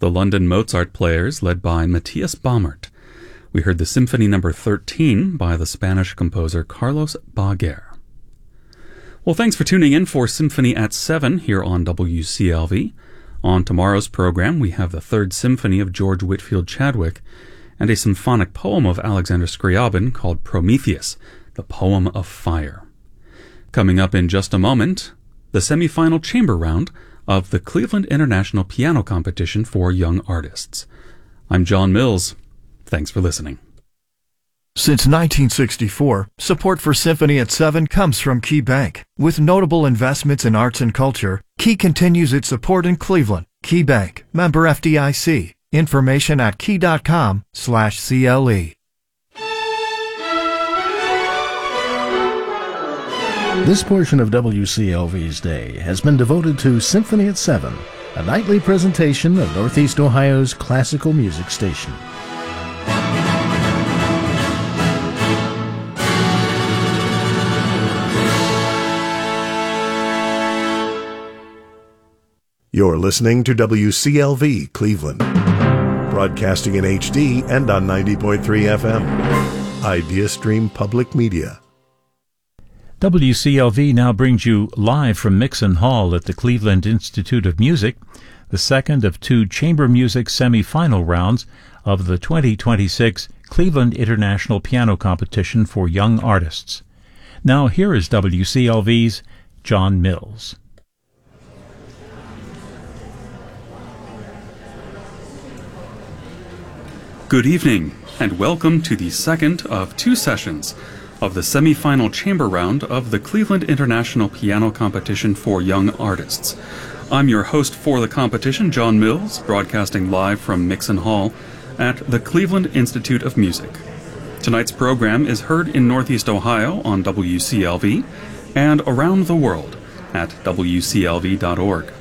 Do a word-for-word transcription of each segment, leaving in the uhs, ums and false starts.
the London Mozart Players led by Matthias Baumert. We heard the Symphony Number thirteen by the Spanish composer Carlos Baguer. Well, thanks for tuning in for Symphony at seven here on W C L V. On tomorrow's program, we have the Third Symphony of George Whitefield Chadwick and a symphonic poem of Alexander Scriabin called Prometheus, the Poem of Fire. Coming up in just a moment, the semifinal chamber round of the Cleveland International Piano Competition for Young Artists. I'm John Mills. Thanks for listening. Since nineteen sixty-four, support for Symphony at seven comes from Key Bank. With notable investments in arts and culture, Key continues its support in Cleveland. Key Bank, member F D I C. Information at key.com slash CLE. This portion of W C L V's day has been devoted to Symphony at seven, a nightly presentation of Northeast Ohio's classical music station. You're listening to W C L V Cleveland, broadcasting in H D and on ninety point three F M. IdeaStream Public Media. W C L V now brings you live from Mixon Hall at the Cleveland Institute of Music, the second of two chamber music semi-final rounds of the twenty twenty-six Cleveland International Piano Competition for Young Artists. Now here is W C L V's John Mills. Good evening, and welcome to the second of two sessions of the semifinal chamber round of the Cleveland International Piano Competition for Young Artists. I'm your host for the competition, John Mills, broadcasting live from Mixon Hall at the Cleveland Institute of Music. Tonight's program is heard in Northeast Ohio on W C L V and around the world at W C L V dot org.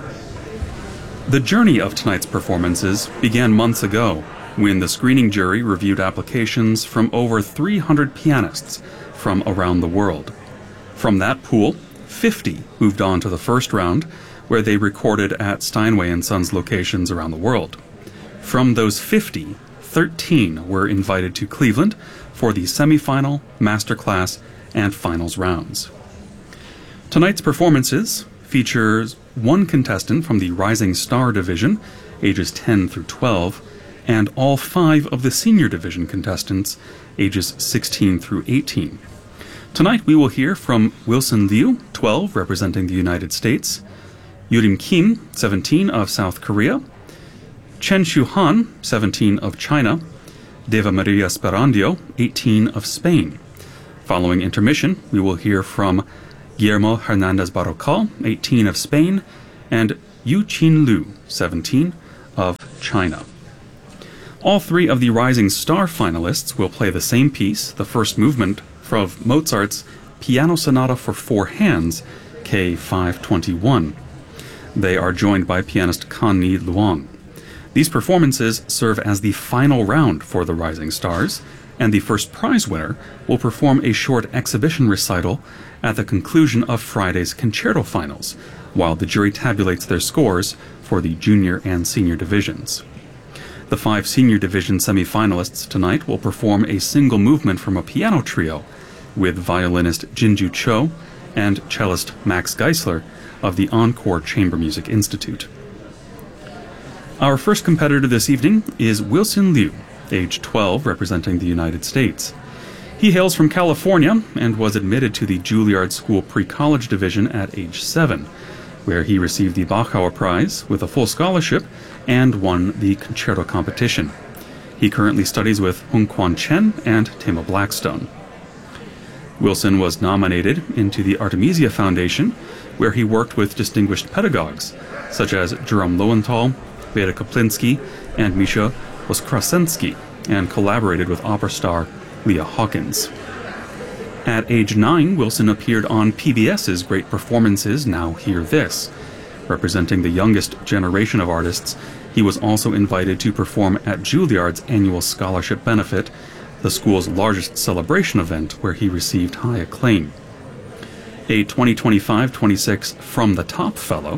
The journey of tonight's performances began months ago, when the screening jury reviewed applications from over three hundred pianists from around the world. From that pool, fifty moved on to the first round, where they recorded at Steinway and Sons locations around the world. From those fifty, thirteen were invited to Cleveland for the semifinal, masterclass, and finals rounds. Tonight's performances features one contestant from the Rising Star Division, ages ten through twelve, and all five of the senior division contestants, ages sixteen through eighteen. Tonight we will hear from Wilson Liu, twelve, representing the United States, Yurim Kim, seventeen, of South Korea, Chen Shu-han, seventeen, of China, Deva Maria Sperandio, eighteen, of Spain. Following intermission, we will hear from Guillermo Hernandez Barrocal, eighteen, of Spain, and Yu Qin Liu, seventeen, of China. All three of the Rising Star finalists will play the same piece, the first movement from Mozart's Piano Sonata for Four Hands, K five twenty-one. They are joined by pianist Kan-Ni Luong. These performances serve as the final round for the Rising Stars, and the first prize winner will perform a short exhibition recital at the conclusion of Friday's concerto finals, while the jury tabulates their scores for the junior and senior divisions. The five senior division semifinalists tonight will perform a single movement from a piano trio with violinist Jinju Cho and cellist Max Geisler of the Encore Chamber Music Institute. Our first competitor this evening is Wilson Liu, age twelve, representing the United States. He hails from California and was admitted to the Juilliard School Pre-College Division at age seven, where he received the Bachauer Prize with a full scholarship and won the concerto competition. He currently studies with Hung Kwan Chen and Tama Blackstone. Wilson was nominated into the Artemisia Foundation, where he worked with distinguished pedagogues such as Jerome Lowenthal, Vera Kaplinsky, and Misha Voskrasensky, and collaborated with opera star Leah Hawkins. At age nine, Wilson appeared on P B S's Great Performances Now Hear This. Representing the youngest generation of artists, he was also invited to perform at Juilliard's annual scholarship benefit, the school's largest celebration event, where he received high acclaim. A twenty twenty-five twenty-six From the Top Fellow,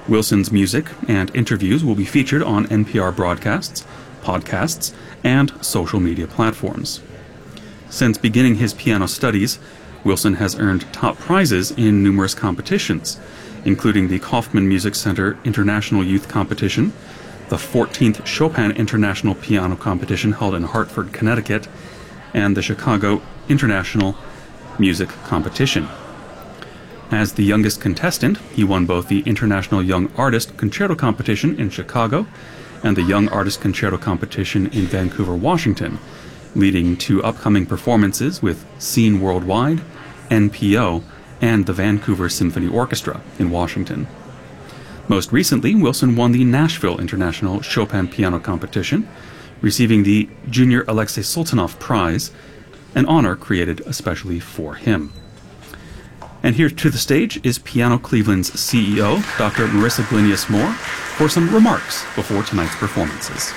Wilson's music and interviews will be featured on N P R broadcasts, podcasts, and social media platforms. Since beginning his piano studies, Wilson has earned top prizes in numerous competitions, including the Kaufman Music Center International Youth Competition, the fourteenth Chopin International Piano Competition held in Hartford, Connecticut, and the Chicago International Music Competition. As the youngest contestant, he won both the International Young Artist Concerto Competition in Chicago and the Young Artist Concerto Competition in Vancouver, Washington, leading to upcoming performances with Scene Worldwide, N P O, and the Vancouver Symphony Orchestra in Washington. Most recently, Wilson won the Nashville International Chopin Piano Competition, receiving the Junior Alexei Sultanov Prize, an honor created especially for him. And here to the stage is Piano Cleveland's C E O, Doctor Marissa Glinius Moore, for some remarks before tonight's performances.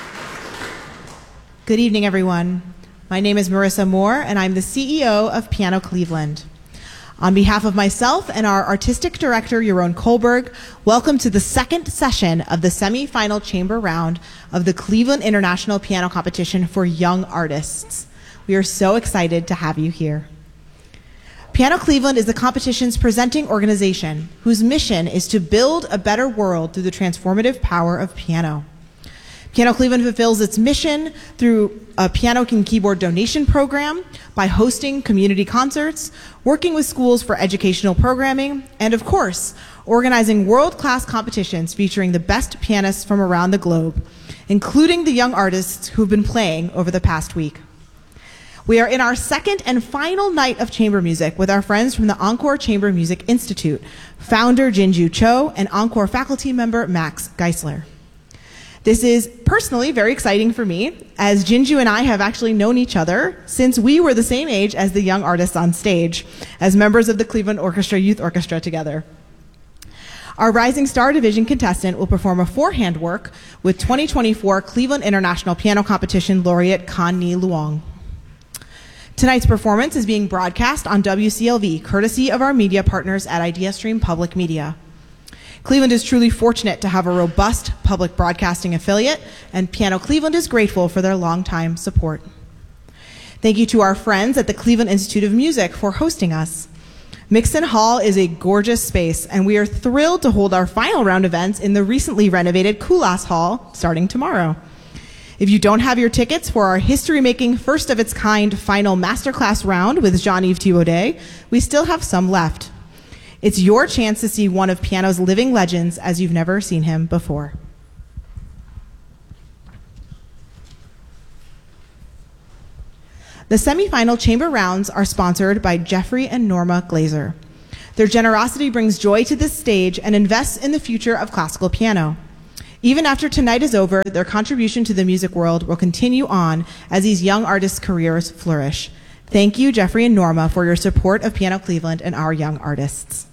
Good evening, everyone. My name is Marissa Moore, and I'm the C E O of Piano Cleveland. On behalf of myself and our artistic director, Yaron Kohlberg, welcome to the second session of the semi-final chamber round of the Cleveland International Piano Competition for Young Artists. We are so excited to have you here. Piano Cleveland is the competition's presenting organization, whose mission is to build a better world through the transformative power of piano. Piano Cleveland fulfills its mission through a piano and keyboard donation program, by hosting community concerts, working with schools for educational programming, and of course, organizing world-class competitions featuring the best pianists from around the globe, including the young artists who've been playing over the past week. We are in our second and final night of chamber music with our friends from the Encore Chamber Music Institute, founder Jinju Cho and Encore faculty member Max Geisler. This is personally very exciting for me, as Jinju and I have actually known each other since we were the same age as the young artists on stage, as members of the Cleveland Orchestra Youth Orchestra together. Our Rising Star Division contestant will perform a four-hand work with twenty twenty-four Cleveland International Piano Competition laureate Kan Ni Luong. Tonight's performance is being broadcast on W C L V, courtesy of our media partners at IdeaStream Public Media. Cleveland is truly fortunate to have a robust public broadcasting affiliate, and Piano Cleveland is grateful for their longtime support. Thank you to our friends at the Cleveland Institute of Music for hosting us. Mixon Hall is a gorgeous space, and we are thrilled to hold our final round events in the recently renovated Kulas Hall starting tomorrow. If you don't have your tickets for our history-making, first-of-its-kind final masterclass round with Jean-Yves Thibaudet, we still have some left. It's your chance to see one of piano's living legends as you've never seen him before. The semifinal chamber rounds are sponsored by Jeffrey and Norma Glazer. Their generosity brings joy to this stage and invests in the future of classical piano. Even after tonight is over, their contribution to the music world will continue on as these young artists' careers flourish. Thank you, Jeffrey and Norma, for your support of Piano Cleveland and our young artists.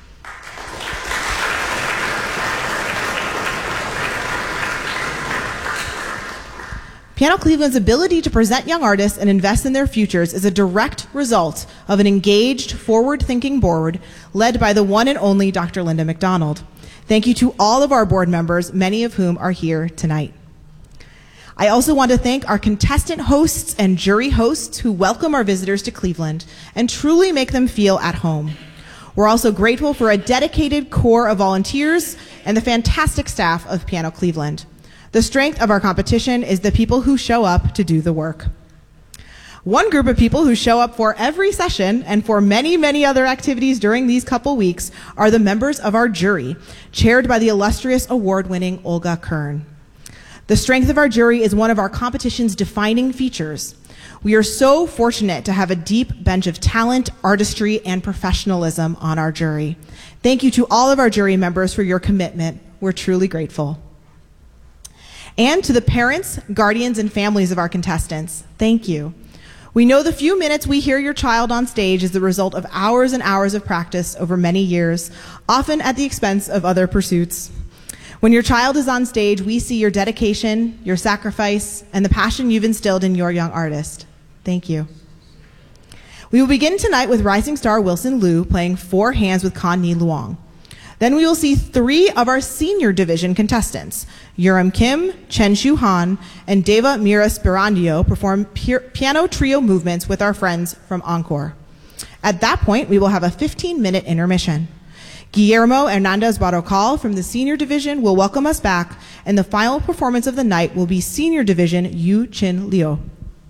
Piano Cleveland's ability to present young artists and invest in their futures is a direct result of an engaged, forward-thinking board led by the one and only Doctor Linda McDonald. Thank you to all of our board members, many of whom are here tonight. I also want to thank our contestant hosts and jury hosts who welcome our visitors to Cleveland and truly make them feel at home. We're also grateful for a dedicated core of volunteers and the fantastic staff of Piano Cleveland. The strength of our competition is the people who show up to do the work. One group of people who show up for every session and for many, many other activities during these couple weeks are the members of our jury, chaired by the illustrious award-winning Olga Kern. The strength of our jury is one of our competition's defining features. We are so fortunate to have a deep bench of talent, artistry, and professionalism on our jury. Thank you to all of our jury members for your commitment. We're truly grateful. And to the parents, guardians, and families of our contestants, thank you. We know the few minutes we hear your child on stage is the result of hours and hours of practice over many years, often at the expense of other pursuits. When your child is on stage, we see your dedication, your sacrifice, and the passion you've instilled in your young artist. Thank you. We will begin tonight with rising star Wilson Liu playing Four Hands with Kan Ni Luong. Then we will see three of our senior division contestants, Yuram Kim, Chen Shu Han, and Deva Mira Spirandio, perform pi- piano trio movements with our friends from Encore. At that point, we will have a fifteen-minute intermission. Guillermo Hernandez Barrocal from the senior division will welcome us back, and the final performance of the night will be senior division Yu Chin Liu.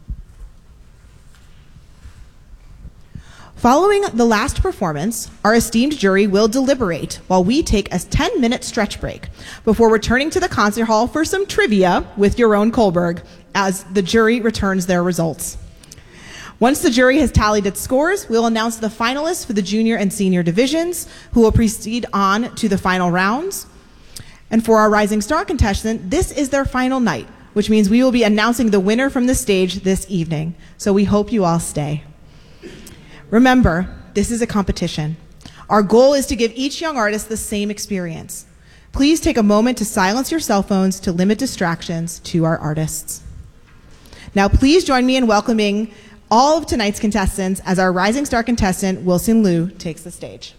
Following the last performance, our esteemed jury will deliberate while we take a ten-minute stretch break before returning to the concert hall for some trivia with Yaron Kohlberg as the jury returns their results. Once the jury has tallied its scores, we'll announce the finalists for the junior and senior divisions, who will proceed on to the final rounds. And for our Rising Star contestant, this is their final night, which means we will be announcing the winner from the stage this evening. So we hope you all stay. Remember, this is a competition. Our goal is to give each young artist the same experience. Please take a moment to silence your cell phones to limit distractions to our artists. Now, please join me in welcoming all of tonight's contestants as our Rising Star contestant, Wilson Liu, takes the stage.